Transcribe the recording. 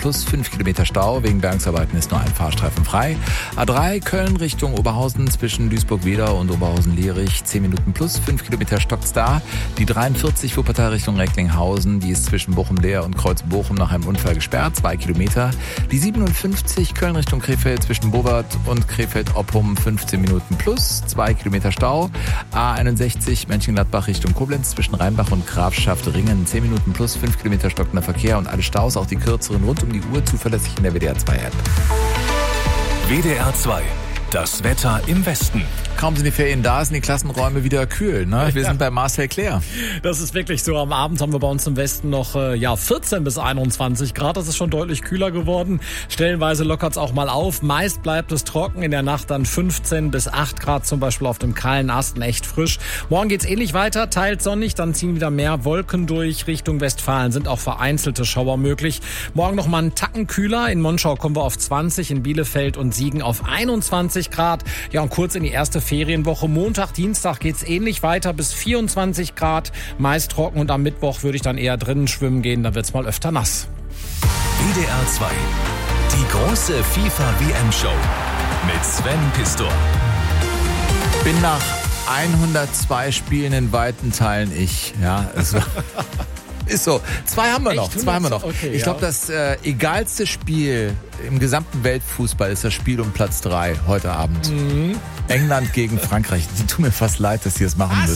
plus 5 Kilometer Stau. Wegen Bergungsarbeiten ist nur ein Fahrstreifen frei. A3 Köln Richtung Oberhausen zwischen Duisburg-Wedau und Oberhausen-Lierich 10 Minuten plus 5 Kilometer stockt's da. Die 43 Wuppertal Richtung Recklinghausen, die ist zwischen Bochum-Leer und Kreuz-Bochum nach einem Unfall gesperrt, 2 Kilometer. Die 57 Köln Richtung Krefeld zwischen Bovard und Krefeld-Oppum 15 Minuten plus 2 Kilometer Stau. A61 Mönchengladbach Richtung Koblenz zwischen Rheinbach und Grafschaft-Ringen 10 Minuten plus 5 Kilometer stockender Verkehr und alle Staus, auch die kürzeren, rund um die Uhr zuverlässig in der WDR 2 App. WDR 2. Das Wetter im Westen. Kaum sind die Ferien da, sind die Klassenräume wieder kühl. Ne? Wir sind bei Marcel Claire. Das ist wirklich so. Am Abend haben wir bei uns im Westen noch 14 bis 21 Grad. Das ist schon deutlich kühler geworden. Stellenweise lockert es auch mal auf. Meist bleibt es trocken. In der Nacht dann 15 bis 8 Grad zum Beispiel auf dem kahlen Asten. Echt frisch. Morgen geht's ähnlich weiter. Teils sonnig. Dann ziehen wieder mehr Wolken durch. Richtung Westfalen sind auch vereinzelte Schauer möglich. Morgen noch mal einen Tacken kühler. In Monschau kommen wir auf 20. In Bielefeld und Siegen auf 21 Grad. Ja, und kurz in die erste Ferienwoche. Montag, Dienstag geht's ähnlich weiter bis 24 Grad. Meist trocken und am Mittwoch würde ich dann eher drinnen schwimmen gehen. Da wird's mal öfter nass. WDR 2. Die große FIFA-WM-Show mit Sven Pistor. Bin nach 102 Spielen in weiten Teilen ich. Ja, es war ist so. Zwei haben wir noch. Okay, ich glaube, das egalste Spiel im gesamten Weltfußball ist das Spiel um Platz 3 heute Abend. England gegen Frankreich. Die tun mir fast leid, dass die das machen müssen.